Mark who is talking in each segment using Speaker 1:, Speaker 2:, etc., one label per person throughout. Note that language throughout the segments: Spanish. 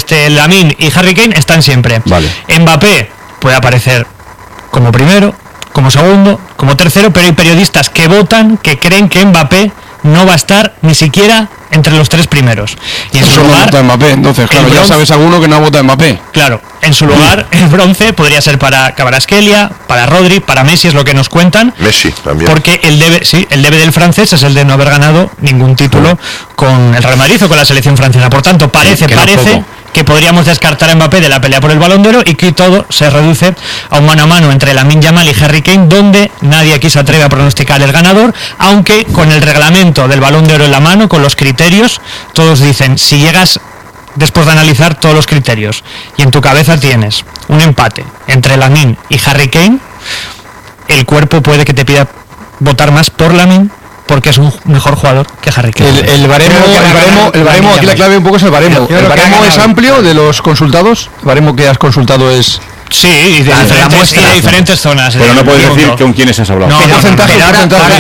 Speaker 1: Lamine y Harry Kane están siempre.
Speaker 2: Vale.
Speaker 1: Mbappé puede aparecer como primero, como segundo, como tercero, pero hay periodistas que votan, que creen que Mbappé no va a estar ni siquiera entre los 3 primeros. Y en su
Speaker 3: Solo
Speaker 1: lugar,
Speaker 3: vota Mbappé, entonces, claro, ya sabes alguno que no vota Mbappé.
Speaker 1: Claro, en su lugar, el bronce podría ser para Kvaratskhelia, para Rodri, para Messi, es lo que nos cuentan.
Speaker 4: Messi también.
Speaker 1: Porque el debe del francés es el de no haber ganado ningún título con el Real Madrid o con la selección francesa. Por tanto, parece que podríamos descartar a Mbappé de la pelea por el Balón de Oro y que todo se reduce a un mano a mano entre Lamine Yamal y Harry Kane, donde nadie aquí se atreve a pronosticar el ganador, aunque con el reglamento del Balón de Oro en la mano, con los criterios, todos dicen, si llegas después de analizar todos los criterios y en tu cabeza tienes un empate entre Lamine y Harry Kane, el cuerpo puede que te pida votar más por Lamine porque es un mejor jugador que Harry Kane.
Speaker 3: El baremo, aquí la clave un poco es el baremo. ¿El baremo es amplio de los consultados? ¿El baremo que has consultado es...?
Speaker 1: Sí, y de diferentes zonas.
Speaker 2: Pero no puedes decir con quiénes has hablado.
Speaker 3: ¿Qué porcentaje de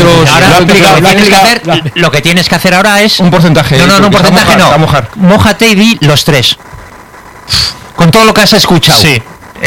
Speaker 3: los...?
Speaker 5: Lo que tienes que hacer ahora es...
Speaker 3: Un porcentaje.
Speaker 5: No, un porcentaje no. Mójate y di los 3. Con todo lo que has escuchado.
Speaker 1: Sí.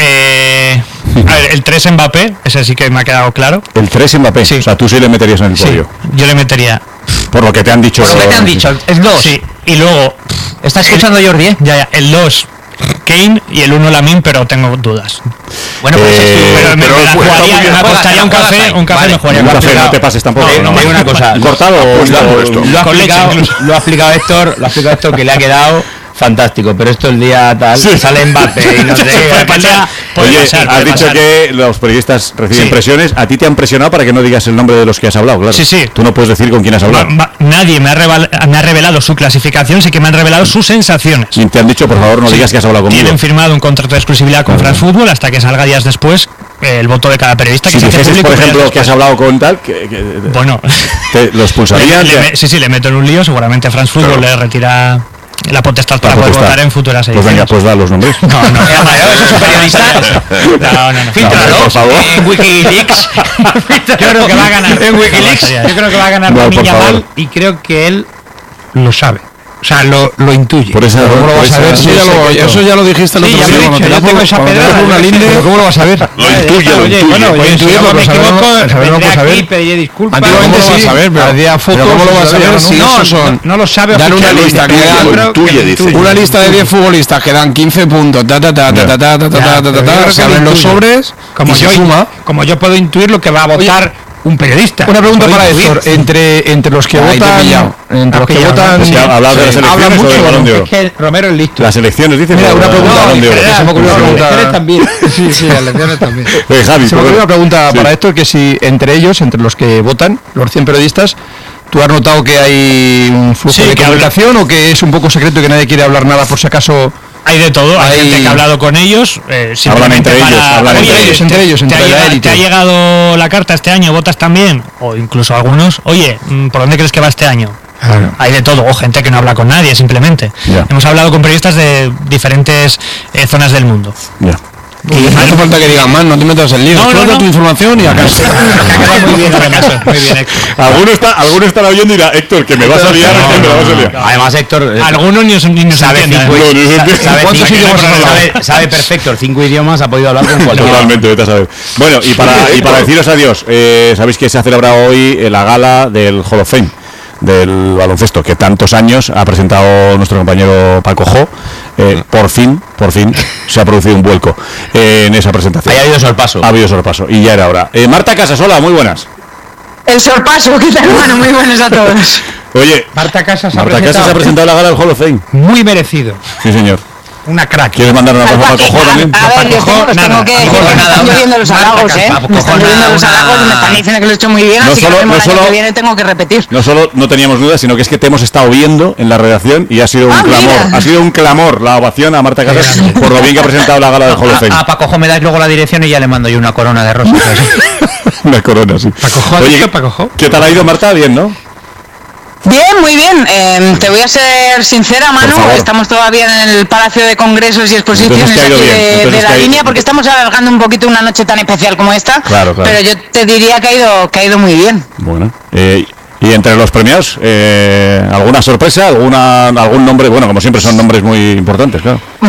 Speaker 1: A ver, el 3 Mbappé, ese sí que me ha quedado claro.
Speaker 2: El 3 Mbappé,
Speaker 1: sí.
Speaker 2: O sea, tú sí le meterías en el podio.
Speaker 1: Yo le metería.
Speaker 2: Por lo que te han dicho.
Speaker 5: Por lo que te han dicho, es 2.
Speaker 1: Sí, y luego...
Speaker 5: ¿Está escuchando Jordi, eh?
Speaker 1: Ya, el 2 Kane y el 1 Lamine, pero tengo dudas.
Speaker 5: Bueno, pues
Speaker 1: me apostaría un café me jugaría
Speaker 2: un café, no te pases tampoco.
Speaker 6: No, hay una cosa.
Speaker 2: ¿Cortado o
Speaker 6: lo ha explicado Héctor, que le ha quedado fantástico, pero esto el día tal sale Mbappé y no sé qué.
Speaker 2: Oye, has dicho que los periodistas reciben presiones. ¿A ti te han presionado para que no digas el nombre de los que has hablado? Claro.
Speaker 1: Sí.
Speaker 2: Tú no puedes decir con quién has hablado.
Speaker 1: Nadie me ha revelado su clasificación, sí que me han revelado sus sensaciones.
Speaker 2: Y te han dicho, por favor, no digas que has hablado conmigo.
Speaker 1: Tienen firmado un contrato de exclusividad con France Football hasta que salga días después el voto de cada periodista.
Speaker 2: Si dices, por ejemplo, que has hablado con tal,
Speaker 1: bueno,
Speaker 2: ¿lo expulsarían?
Speaker 1: Sí, le meto en un lío. Seguramente a France Football le retira la potestad para poder votar en futuras ediciones.
Speaker 2: Pues venga, pues da los nombres.
Speaker 1: No.
Speaker 5: ¿Eso es un periodista?
Speaker 1: No.
Speaker 5: Fíltralo,
Speaker 2: por favor.
Speaker 5: En Wikileaks.
Speaker 6: Yo creo que va a ganar.
Speaker 5: En Wikileaks.
Speaker 6: Yo creo que va a ganar Lamine Yamal y creo que él lo sabe. O sea, lo intuye.
Speaker 2: Por esa
Speaker 3: ¿Cómo lo vas a ver? Eso ya lo dijiste el otro día.
Speaker 6: Cuando te da por esa pedrada
Speaker 3: una linde, ¿cómo lo vas a ver?
Speaker 4: Lo intuye.
Speaker 6: Bueno, si yo me equivoco, vendré aquí, pediré disculpas.
Speaker 3: Antiguamente sí, vas a ver, pero ¿cómo lo vas a ver si esos son?
Speaker 6: No lo sabe.
Speaker 3: Dan una lista que dan una lista de 10 futbolistas que dan 15 puntos, se abren los sobres y se suma.
Speaker 6: Como yo puedo intuir lo que va a votar un periodista.
Speaker 3: Una pregunta para Héctor, entre los que votan,
Speaker 2: hablar de las elecciones o del Balón de Oro.
Speaker 6: Es que Romero es listo.
Speaker 2: Las elecciones, dices.
Speaker 3: Mira, una pregunta.
Speaker 6: Se me ocurrió una pregunta. También. Sí, las elecciones también.
Speaker 2: Javi,
Speaker 3: se me ocurrió una pregunta para Héctor, que si entre ellos, entre los que votan, los 100 periodistas, ¿tú has notado que hay un flujo de comunicación o que es un poco secreto y que nadie quiere hablar nada por si acaso?
Speaker 1: Hay de todo, hay gente que ha hablado con ellos,
Speaker 2: hablan entre ellos,
Speaker 1: entre la élite. ¿Te ha llegado la carta este año? ¿Votas también? O incluso algunos, oye, ¿por dónde crees que va este año? Claro. Hay de todo, o gente que no habla con nadie, simplemente. Hemos hablado con periodistas de diferentes zonas del mundo.
Speaker 3: Y no hace falta que digan más, no te metas en lío. No. Tu información y acá.
Speaker 1: Muy bien, Héctor.
Speaker 2: Alguno estará oyendo y dirá, Héctor, que me vas a liar.
Speaker 6: Además, Héctor,
Speaker 1: algunos ni
Speaker 6: sabe sabe perfecto 5 idiomas, ha podido hablar con cualquiera.
Speaker 2: Totalmente, vete a saber. Bueno, y para deciros adiós, sabéis que se ha celebrado hoy la gala del Hall of Fame del baloncesto, que tantos años ha presentado nuestro compañero Paco Jo. Por fin se ha producido un vuelco en esa presentación.
Speaker 6: Ha habido sorpaso.
Speaker 2: Y ya era hora. Marta Casas, hola, muy buenas.
Speaker 7: El sorpaso, ¿qué tal, hermano? Muy buenos a todos.
Speaker 2: Oye,
Speaker 6: Marta Casas
Speaker 2: ha presentado la gala del Hall of Fame.
Speaker 6: Muy merecido.
Speaker 2: Sí, señor.
Speaker 6: Una crack.
Speaker 2: ¿Quieres mandar una cosa para Paco Jo también?
Speaker 7: A ver, tengo que... Están lloviendo los halagos, Me están lloviendo los halagos, me están diciendo que lo he hecho muy bien, así que el año que viene tengo que repetir.
Speaker 2: No solo no teníamos dudas, sino que es que te hemos estado viendo en la redacción y ha sido un clamor.
Speaker 7: Mira.
Speaker 2: Ha sido un clamor la ovación a Marta Casas por lo bien que ha presentado la gala del Hall of Fame.
Speaker 5: A Paco Jo me dais luego la dirección y ya le mando yo una corona de rosas.
Speaker 2: Una corona, sí.
Speaker 6: Paco Jo.
Speaker 2: ¿Qué tal ha ido, Marta? Bien, ¿no?
Speaker 7: Bien, muy bien. Te voy a ser sincera, Manu. Estamos todavía en el Palacio de Congresos y Exposiciones aquí de la línea, porque estamos alargando un poquito una noche tan especial como esta.
Speaker 2: Claro.
Speaker 7: Pero yo te diría que ha ido muy bien.
Speaker 2: Bueno. Y entre los premiados, ¿alguna sorpresa? ¿Algún nombre? Bueno, como siempre son nombres muy importantes, claro.